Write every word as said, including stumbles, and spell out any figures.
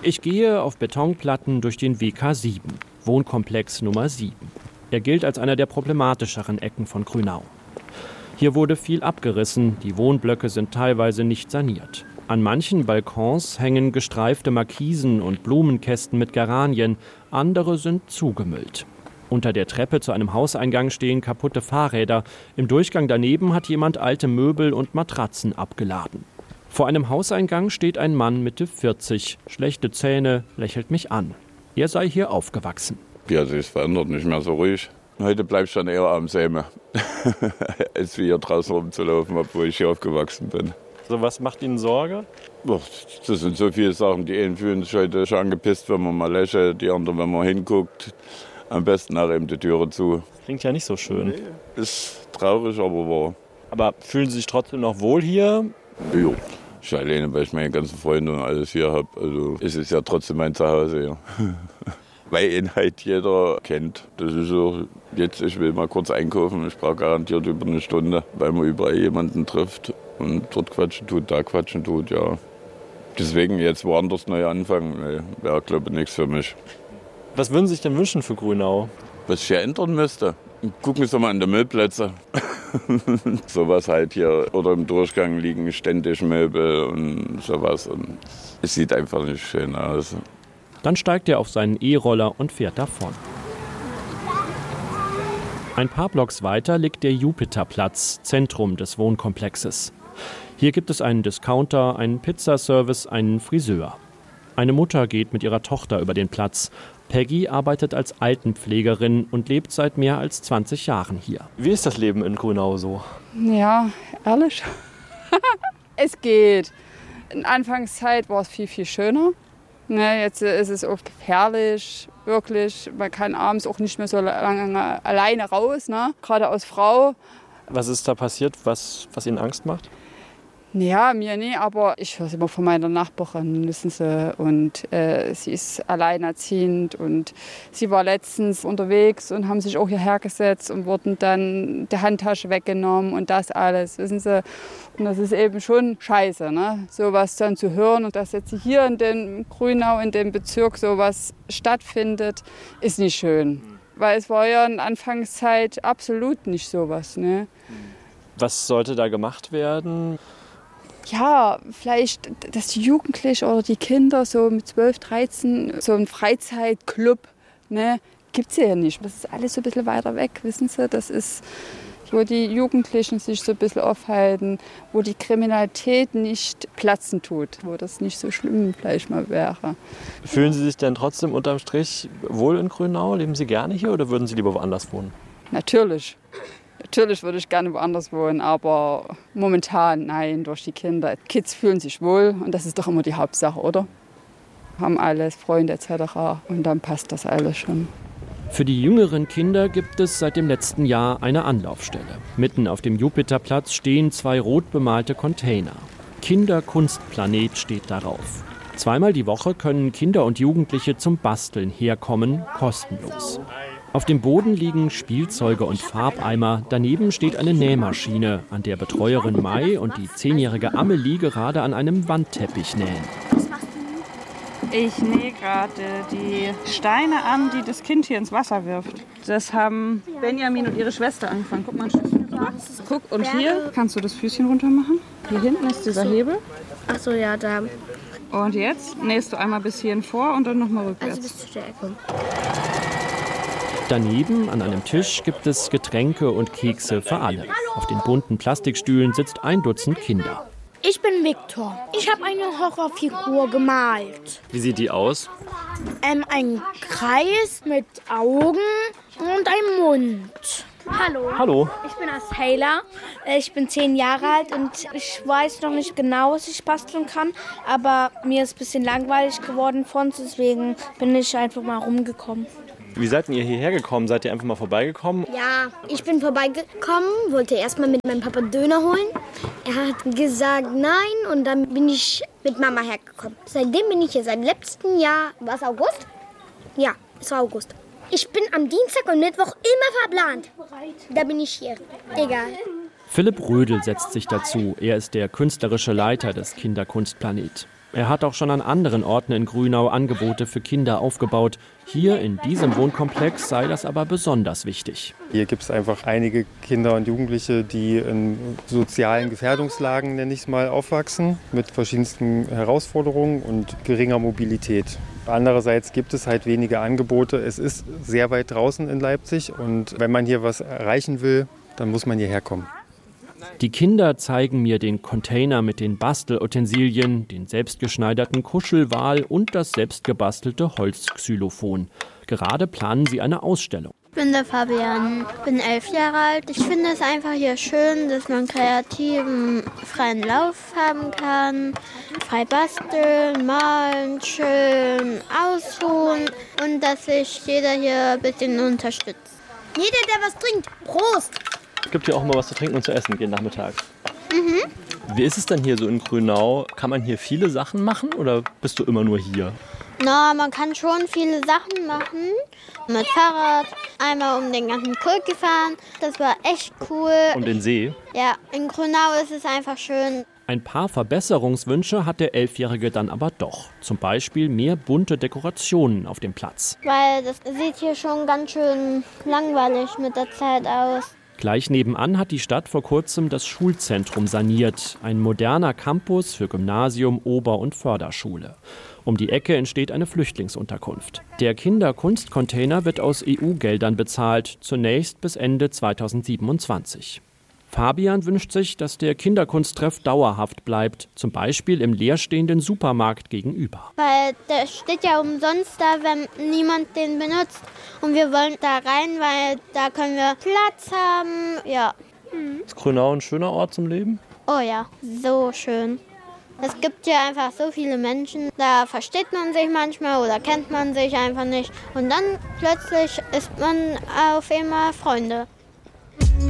Ich gehe auf Betonplatten durch den W K sieben, Wohnkomplex Nummer sieben. Er gilt als einer der problematischeren Ecken von Grünau. Hier wurde viel abgerissen, die Wohnblöcke sind teilweise nicht saniert. An manchen Balkons hängen gestreifte Markisen und Blumenkästen mit Geranien, andere sind zugemüllt. Unter der Treppe zu einem Hauseingang stehen kaputte Fahrräder. Im Durchgang daneben hat jemand alte Möbel und Matratzen abgeladen. Vor einem Hauseingang steht ein Mann Mitte vierzig, schlechte Zähne, lächelt mich an. Er sei hier aufgewachsen. Ja, sie ist verändert, nicht mehr so ruhig. Heute bleib ich dann eher am Säme, als wie hier draußen rumzulaufen, obwohl ich hier aufgewachsen bin. So, was macht Ihnen Sorge? Das sind so viele Sachen. Die einen fühlen sich heute schon angepisst, wenn man mal lächelt, die anderen, wenn man hinguckt. Am besten nach eben die Türe zu. Klingt ja nicht so schön. Nee, ist traurig, aber wahr. Aber fühlen Sie sich trotzdem noch wohl hier? Ja. Ich alleine, weil ich meine ganzen Freunde und alles hier habe. Also ist es ja trotzdem mein Zuhause hier. Weil ihn halt jeder kennt. Das ist so, jetzt, ich will mal kurz einkaufen. Ich brauche garantiert über eine Stunde, weil man überall jemanden trifft und dort quatschen tut, da quatschen tut, ja. Deswegen jetzt woanders neu anfangen, nee, wäre, glaube ich, nichts für mich. Was würden Sie sich denn wünschen für Grünau? Was ich hier ändern müsste? Gucken Sie mal an die Müllplätze. Sowas halt hier. Oder im Durchgang liegen ständig Möbel und sowas. Und es sieht einfach nicht schön aus. Dann steigt er auf seinen E-Roller und fährt davon. Ein paar Blocks weiter liegt der Jupiterplatz, Zentrum des Wohnkomplexes. Hier gibt es einen Discounter, einen Pizzaservice, einen Friseur. Eine Mutter geht mit ihrer Tochter über den Platz. Peggy arbeitet als Altenpflegerin und lebt seit mehr als zwanzig Jahren hier. Wie ist das Leben in Grünau so? Ja, ehrlich. Es geht. In der Anfangszeit war es viel, viel schöner. Ne, jetzt ist es oft herrlich, wirklich. Man kann abends auch nicht mehr so lange alleine raus, ne? Gerade als Frau. Was ist da passiert, was, was Ihnen Angst macht? Ja, mir nicht, aber ich höre es immer von meiner Nachbarin, wissen Sie. Und äh, sie ist alleinerziehend und sie war letztens unterwegs und haben sich auch hierher gesetzt und wurden dann die Handtasche weggenommen und das alles, wissen Sie. Und das ist eben schon scheiße, ne? Sowas dann zu hören und dass jetzt hier in dem Grünau, in dem Bezirk sowas stattfindet, ist nicht schön. Weil es war ja in der Anfangszeit absolut nicht sowas, ne? Was sollte da gemacht werden? Ja, vielleicht, dass die Jugendlichen oder die Kinder so mit zwölf, dreizehn, so einen Freizeitclub, ne, gibt es ja nicht. Das ist alles so ein bisschen weiter weg, wissen Sie. Das ist, wo die Jugendlichen sich so ein bisschen aufhalten, wo die Kriminalität nicht platzen tut, wo das nicht so schlimm vielleicht mal wäre. Fühlen Sie sich denn trotzdem unterm Strich wohl in Grünau? Leben Sie gerne hier oder würden Sie lieber woanders wohnen? Natürlich. Natürlich würde ich gerne woanders wohnen, aber momentan nein, durch die Kinder. Kids fühlen sich wohl und das ist doch immer die Hauptsache, oder? Haben alles, Freunde et cetera. Und dann passt das alles schon. Für die jüngeren Kinder gibt es seit dem letzten Jahr eine Anlaufstelle. Mitten auf dem Jupiterplatz stehen zwei rot bemalte Container. Kinderkunstplanet steht darauf. Zweimal die Woche können Kinder und Jugendliche zum Basteln herkommen, kostenlos. Auf dem Boden liegen Spielzeuge und Farbeimer. Daneben steht eine Nähmaschine, an der Betreuerin Mai und die zehnjährige Amelie gerade an einem Wandteppich nähen. Ich nähe gerade die Steine an, die das Kind hier ins Wasser wirft. Das haben Benjamin und ihre Schwester angefangen. Guck mal, guck, und hier kannst du das Füßchen runter machen. Hier hinten ist dieser Hebel. Ach so, ja, da. Und jetzt nähst du einmal bis hierhin vor und dann nochmal rückwärts. Also bis zu der Ecke. Daneben an einem Tisch gibt es Getränke und Kekse für alle. Auf den bunten Plastikstühlen sitzt ein Dutzend Kinder. Ich bin Viktor. Ich habe eine Horrorfigur gemalt. Wie sieht die aus? Ähm, ein Kreis mit Augen und einem Mund. Hallo. Hallo. Ich bin Asayla. Ich bin zehn Jahre alt und ich weiß noch nicht genau, was ich basteln kann. Aber mir ist ein bisschen langweilig geworden von uns, deswegen bin ich einfach mal rumgekommen. Wie seid ihr hierher gekommen? Seid ihr einfach mal vorbeigekommen? Ja, ich bin vorbeigekommen, wollte erstmal mit meinem Papa Döner holen. Er hat gesagt nein und dann bin ich mit Mama hergekommen. Seitdem bin ich hier, seit letztem Jahr. War es August? Ja, es war August. Ich bin am Dienstag und Mittwoch immer verplant. Da bin ich hier. Egal. Philipp Rödel setzt sich dazu. Er ist der künstlerische Leiter des Kinderkunstplanet. Er hat auch schon an anderen Orten in Grünau Angebote für Kinder aufgebaut. Hier in diesem Wohnkomplex sei das aber besonders wichtig. Hier gibt es einfach einige Kinder und Jugendliche, die in sozialen Gefährdungslagen, nenne ich es mal, aufwachsen, mit verschiedensten Herausforderungen und geringer Mobilität. Andererseits gibt es halt wenige Angebote. Es ist sehr weit draußen in Leipzig und wenn man hier was erreichen will, dann muss man hierher kommen. Die Kinder zeigen mir den Container mit den Bastelutensilien, den selbstgeschneiderten Kuschelwal und das selbstgebastelte Holzxylophon. Gerade planen sie eine Ausstellung. Ich bin der Fabian, bin elf Jahre alt. Ich finde es einfach hier schön, dass man kreativen, freien Lauf haben kann. Frei basteln, malen, schön ausruhen und dass sich jeder hier ein bisschen unterstützt. Jeder, der was trinkt, Prost! Es gibt hier auch mal was zu trinken und zu essen jeden Nachmittag. Mhm. Wie ist es denn hier so in Grünau? Kann man hier viele Sachen machen oder bist du immer nur hier? Na, man kann schon viele Sachen machen. Mit Fahrrad, einmal um den ganzen Kulk gefahren. Das war echt cool. Um den See? Ja, in Grünau ist es einfach schön. Ein paar Verbesserungswünsche hat der Elfjährige dann aber doch. Zum Beispiel mehr bunte Dekorationen auf dem Platz. Weil das sieht hier schon ganz schön langweilig mit der Zeit aus. Gleich nebenan hat die Stadt vor kurzem das Schulzentrum saniert. Ein moderner Campus für Gymnasium, Ober- und Förderschule. Um die Ecke entsteht eine Flüchtlingsunterkunft. Der Kinderkunstcontainer wird aus E U-Geldern bezahlt, zunächst bis Ende zweitausendsiebenundzwanzig. Fabian wünscht sich, dass der Kinderkunsttreff dauerhaft bleibt, zum Beispiel im leerstehenden Supermarkt gegenüber. Weil der steht ja umsonst da, wenn niemand den benutzt. Und wir wollen da rein, weil da können wir Platz haben. Ja. Ist Grünau ein schöner Ort zum Leben? Oh ja, so schön. Es gibt hier einfach so viele Menschen, da versteht man sich manchmal oder kennt man sich einfach nicht. Und dann plötzlich ist man auf einmal Freunde.